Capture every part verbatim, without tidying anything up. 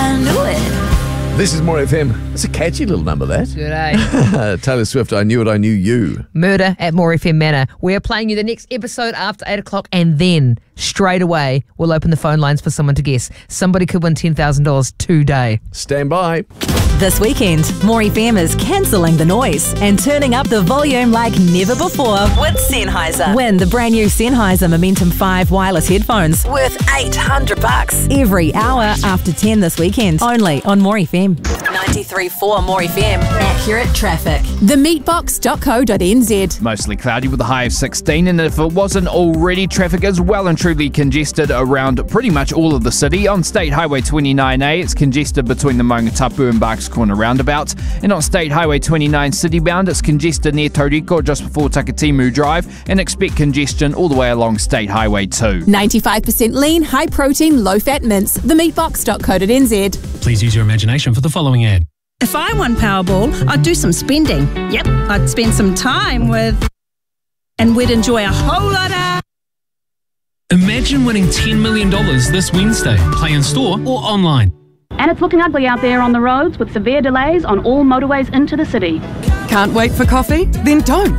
I knew it. This is More F M. It's a catchy little number, that. Good, eh? Taylor Swift, I Knew It, I Knew You. Murder at More F M Manor. We are playing you the next episode after eight o'clock, and then straight away we'll open the phone lines for someone to guess. Somebody could win ten thousand dollars today. Stand by. This weekend, More F M is cancelling the noise and turning up the volume like never before with Sennheiser. Win the brand new Sennheiser Momentum five wireless headphones worth eight hundred bucks every hour after ten this weekend. Only on More F M. ninety-three point four More F M. Accurate traffic. the meatbox dot co dot n z. Mostly cloudy with a high of sixteen, and if it wasn't already, traffic is well and truly congested around pretty much all of the city. On State Highway twenty-nine A, it's congested between the Maungatapu and Barks Corner roundabouts, and on State Highway twenty-nine citybound, it's congested near Tauriko just before Takatimu Drive, and expect congestion all the way along State Highway two. ninety-five percent lean, high protein, low fat mince. the meatbox dot co dot n z. Please use your imagination for the following ad. If I won Powerball, I'd do some spending. Yep, I'd spend some time with... and we'd enjoy a whole lot of... Imagine winning ten million dollars this Wednesday. Play in store or online. And it's looking ugly out there on the roads with severe delays on all motorways into the city. Can't wait for coffee? Then don't.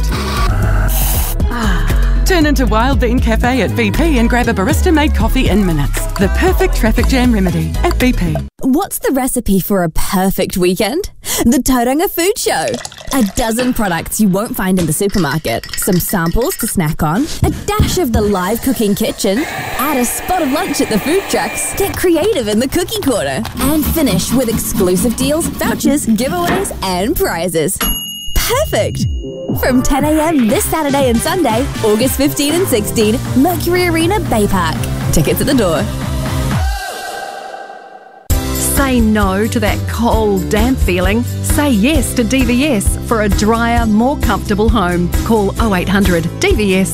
Turn into Wild Bean Cafe at B P and grab a barista-made coffee in minutes. The perfect traffic jam remedy at B P. What's the recipe for a perfect weekend? The Tauranga Food Show. A dozen products you won't find in the supermarket, some samples to snack on, a dash of the live cooking kitchen, add a spot of lunch at the food trucks, get creative in the cookie corner, and finish with exclusive deals, vouchers, giveaways, and prizes. Perfect! From ten a.m. this Saturday and Sunday, August fifteenth and sixteenth, Mercury Arena, Bay Park. Tickets at the door. Say no to that cold, damp feeling. Say yes to D V S for a drier, more comfortable home. Call oh eight hundred D V S.